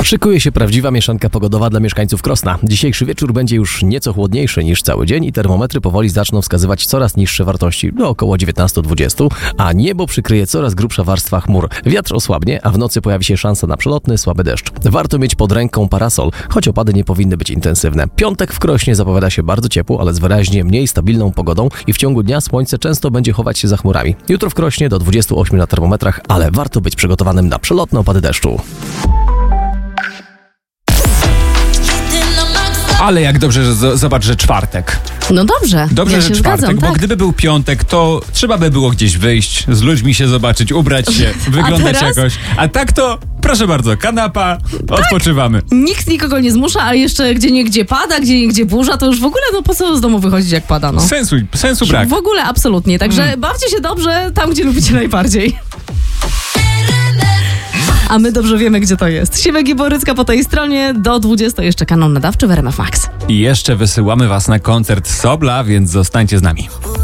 Szykuje się prawdziwa mieszanka pogodowa dla mieszkańców Krosna. Dzisiejszy wieczór będzie już nieco chłodniejszy niż cały dzień i termometry powoli zaczną wskazywać coraz niższe wartości, do około 19-20, a niebo przykryje coraz grubsza warstwa chmur. Wiatr osłabnie, a w nocy pojawi się szansa na przelotny, słaby deszcz. Warto mieć pod ręką parasol, choć opady nie powinny być intensywne. Piątek w Krośnie zapowiada się bardzo ciepło, ale z wyraźnie mniej stabilną pogodą i w ciągu dnia słońce często będzie chować się za chmurami. Jutro w Krośnie do 28 na termometrach, ale warto być przygotowanym na przelotne opady deszczu. Ale jak dobrze, że zobacz, że czwartek. No dobrze. Dobrze, ja że się czwartek, zgadzam, bo tak. gdyby był piątek, to trzeba by było gdzieś wyjść, z ludźmi się zobaczyć, ubrać się, wyglądać teraz? jakoś. A tak to, proszę bardzo, kanapa, odpoczywamy. Nikt nikogo nie zmusza, a jeszcze gdzieniegdzie pada, gdzieniegdzie burza, to już w ogóle no po co z domu wychodzić jak pada, no. Sensu brak. W ogóle absolutnie, także bawcie się dobrze tam, gdzie lubicie najbardziej. A my dobrze wiemy, gdzie to jest. Siwek i Borycka po tej stronie, do 20 jeszcze kanon nadawczy w RMF Max. I jeszcze wysyłamy was na koncert Sobla, więc zostańcie z nami.